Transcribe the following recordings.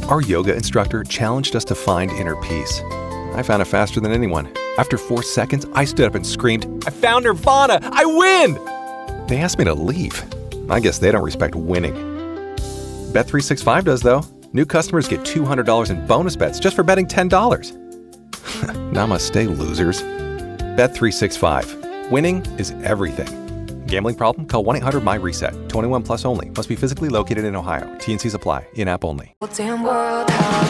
Our yoga instructor challenged us to find inner peace. I found it faster than anyone. After 4 seconds, I stood up and screamed, "I found Nirvana! I win!" They asked me to leave. I guess they don't respect winning. Bet365 does, though. New customers get $200 in bonus bets just for betting $10. Namaste, losers. Bet365. Winning is everything. Gambling problem? Call 1-800-MY-RESET. 21 plus only. Must be physically located in Ohio. T&Cs apply. In-app only. Damn world,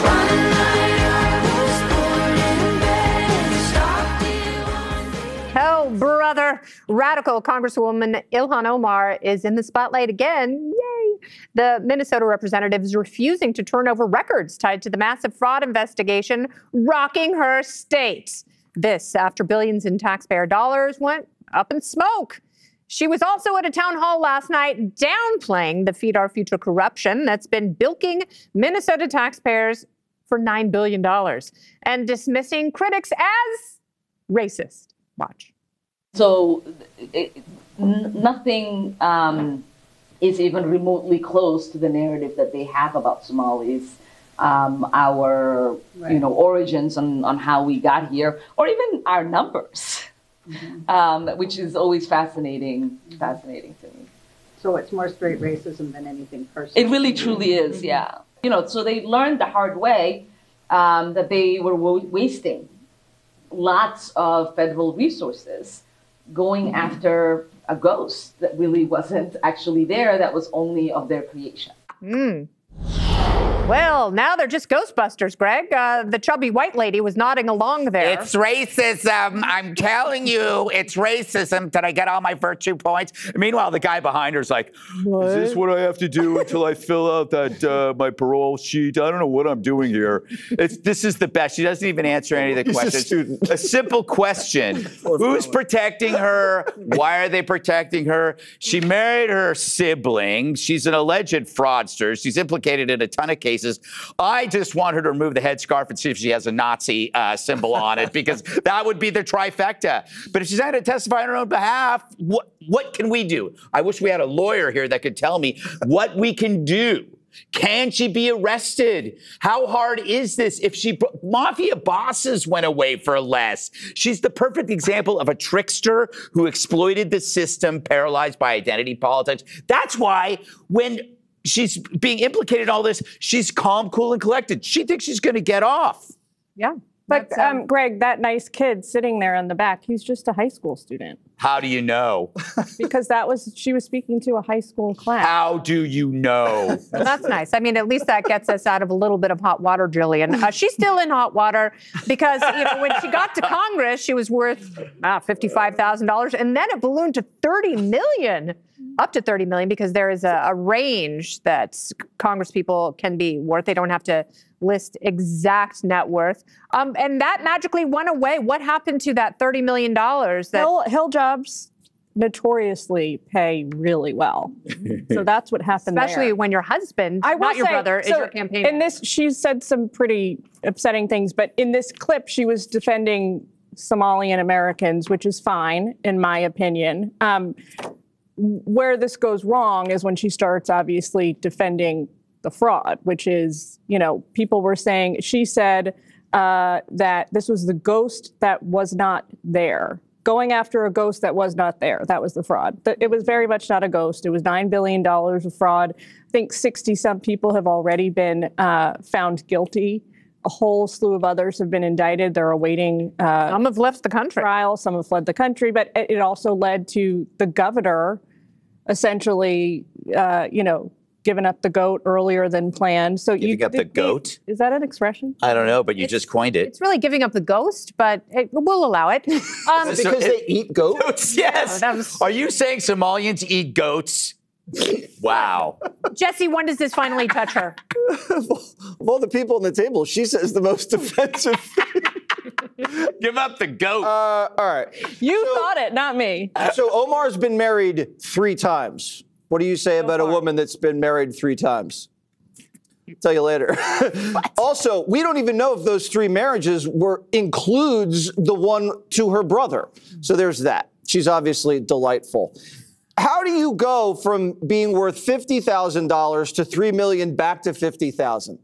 Oh, brother. Radical Congresswoman Ilhan Omar is in the spotlight again. Yay. The Minnesota representative is refusing to turn over records tied to the massive fraud investigation rocking her state. This after billions in taxpayer dollars went up in smoke. She was also at a town hall last night downplaying the Feed Our Future corruption that's been bilking Minnesota taxpayers for $9 billion and dismissing critics as racist. Watch. So nothing is even remotely close to the narrative that they have about Somalis, our origins on how we got here, or even our numbers. Which is always fascinating to me. So it's more straight racism than anything personal. It really truly is, yeah. So they learned the hard way that they were wasting lots of federal resources going after a ghost that really wasn't actually there, that was only of their creation. Well, now they're just Ghostbusters, Greg. The chubby white lady was nodding along there. It's racism. I'm telling you, it's racism. Did I get all my virtue points? Meanwhile, the guy behind her's like, Is this what I have to do until I fill out that my parole sheet? I don't know what I'm doing here. This is the best. She doesn't even answer any of the questions. A simple question. Who's protecting her? Why are they protecting her? She married her sibling. She's an alleged fraudster. She's implicated in a ton of cases. I just want her to remove the headscarf and see if she has a Nazi symbol on it, because that would be the trifecta. But if she's had to testify on her own behalf, what can we do? I wish we had a lawyer here that could tell me what we can do. Can she be arrested? How hard is this? If mafia bosses went away for less. She's the perfect example of a trickster who exploited the system, paralyzed by identity politics. That's why when she's being implicated in all this, she's calm, cool, and collected. She thinks she's going to get off. Yeah. But Greg, that nice kid sitting there in the back, he's just a high school student. How do you know? Because she was speaking to a high school class. How do you know? Well, that's nice. I mean, at least that gets us out of a little bit of hot water, Jillian. She's still in hot water because, when she got to Congress, she was worth $55,000, and then it ballooned to $30 million. Up to $30 million, because there is a range that Congress people can be worth. They don't have to list exact net worth. And that magically went away. What happened to that $30 million? Hill jobs notoriously pay really well. So that's what happened Especially there. when your husband, not your brother, is your campaign. In this, she said some pretty upsetting things, but in this clip, she was defending Somalian Americans, which is fine, in my opinion. Where this goes wrong is when she starts obviously defending the fraud, which is, people were saying, she said that this was the ghost that was not there. Going after a ghost that was not there. That was the fraud. It was very much not a ghost. It was $9 billion of fraud. I think 60-some people have already been found guilty. A whole slew of others have been indicted. They're awaiting some have left the country. Trial. Some have fled the country. But it also led to the governor essentially, giving up the goat earlier than planned. So Giving up the goat? Is that an expression? I don't know, but you just coined it. It's really giving up the ghost, but we'll allow it. Because they eat goats? Yes. Are you saying Somalians eat goats? Wow. Jesse, when does this finally touch her? Of all the people on the table, she says the most offensive thing. Give up the goat. All right. You thought it, not me. So Omar's been married 3 times. What do you say about a woman that's been married 3 times? Tell you later. Also, we don't even know if those 3 marriages includes the one to her brother. So there's that. She's obviously delightful. How do you go from being worth $50,000 to $3 million back to $50,000?